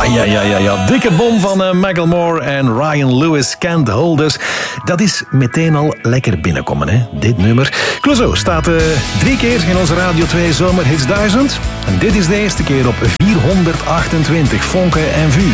Ja. Dikke bom van Macklemore en Ryan Lewis, Can't Hold Us. Dat is meteen al lekker binnenkomen, hè? Dit nummer. Clouseau staat 3 keer in onze Radio 2 Zomerhits 1000. En dit is de eerste keer op 428. Vonken en vuur.